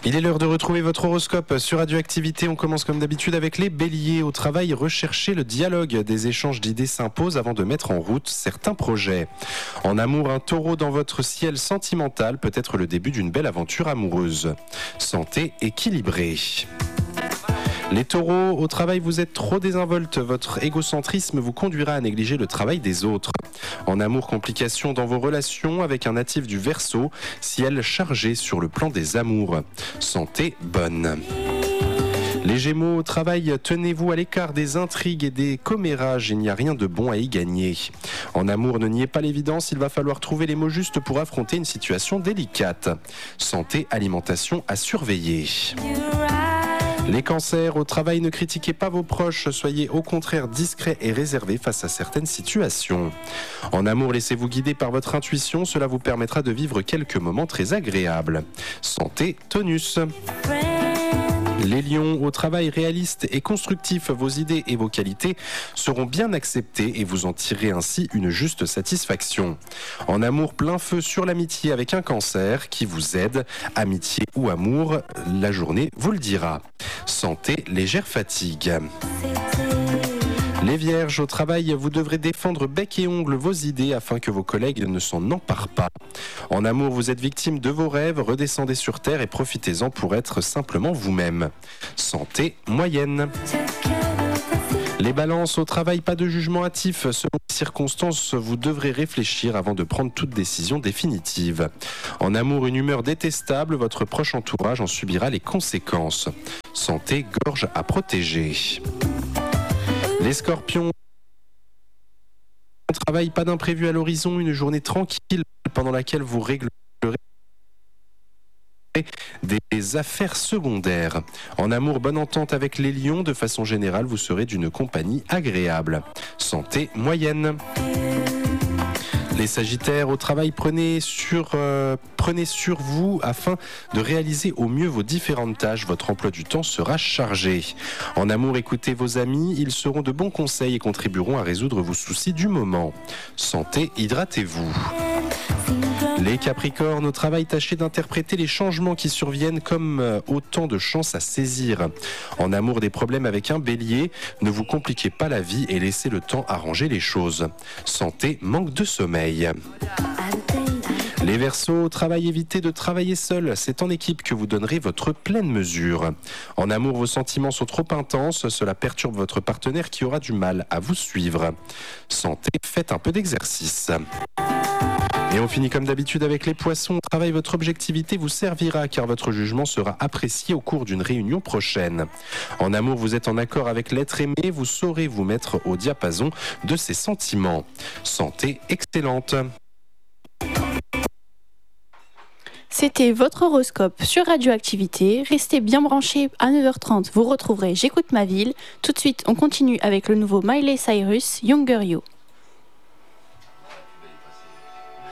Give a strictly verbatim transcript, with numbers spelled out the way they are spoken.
Il est l'heure de retrouver votre horoscope sur Radioactivité. On commence comme d'habitude avec les béliers. Au travail, recherchez le dialogue. Des échanges d'idées s'imposent avant de mettre en route certains projets. En amour, un taureau dans votre ciel sentimental peut être le début d'une belle aventure amoureuse. Santé équilibrée. Les taureaux, au travail, vous êtes trop désinvolte. Votre égocentrisme vous conduira à négliger le travail des autres. En amour, complications dans vos relations avec un natif du Verseau, ciel chargé sur le plan des amours. Santé bonne. Les Gémeaux, au travail, tenez-vous à l'écart des intrigues et des commérages, il n'y a rien de bon à y gagner. En amour, ne niez pas l'évidence, il va falloir trouver les mots justes pour affronter une situation délicate. Santé, alimentation à surveiller. Les cancers, au travail, ne critiquez pas vos proches, soyez au contraire discrets et réservés face à certaines situations. En amour, laissez-vous guider par votre intuition, cela vous permettra de vivre quelques moments très agréables. Santé, tonus. Les lions, au travail réaliste et constructif, vos idées et vos qualités seront bien acceptées et vous en tirerez ainsi une juste satisfaction. En amour, plein feu sur l'amitié avec un cancer qui vous aide. Amitié ou amour, la journée vous le dira. Santé, légère fatigue. Les vierges, au travail, vous devrez défendre bec et ongles vos idées afin que vos collègues ne s'en emparent pas. En amour, vous êtes victime de vos rêves, redescendez sur terre et profitez-en pour être simplement vous-même. Santé moyenne. Les balances, au travail, pas de jugement hâtif. Selon les circonstances, vous devrez réfléchir avant de prendre toute décision définitive. En amour, une humeur détestable, votre proche entourage en subira les conséquences. Santé, gorge à protéger. Les scorpions, au travail, pas d'imprévu à l'horizon, une journée tranquille pendant laquelle vous réglerez des affaires secondaires. En amour, bonne entente avec les lions, de façon générale, vous serez d'une compagnie agréable. Santé moyenne. Les sagittaires, au travail, prenez sur, euh, prenez sur vous afin de réaliser au mieux vos différentes tâches. Votre emploi du temps sera chargé. En amour, écoutez vos amis, ils seront de bons conseils et contribueront à résoudre vos soucis du moment. Santé, hydratez-vous. Les capricornes, au travail, tâchez d'interpréter les changements qui surviennent comme autant de chances à saisir. En amour, des problèmes avec un bélier, ne vous compliquez pas la vie et laissez le temps arranger les choses. Santé, manque de sommeil. Les Verseaux, au travail, évitez de travailler seul. C'est en équipe que vous donnerez votre pleine mesure. En amour, vos sentiments sont trop intenses. Cela perturbe votre partenaire qui aura du mal à vous suivre. Santé, faites un peu d'exercice. Et on finit comme d'habitude avec les poissons. Au travail, votre objectivité vous servira car votre jugement sera apprécié au cours d'une réunion prochaine. En amour, vous êtes en accord avec l'être aimé, vous saurez vous mettre au diapason de ses sentiments. Santé excellente. C'était votre horoscope sur Radioactivité. Restez bien branchés à neuf heures trente. Vous retrouverez J'écoute ma ville. Tout de suite, on continue avec le nouveau Miley Cyrus, Younger You.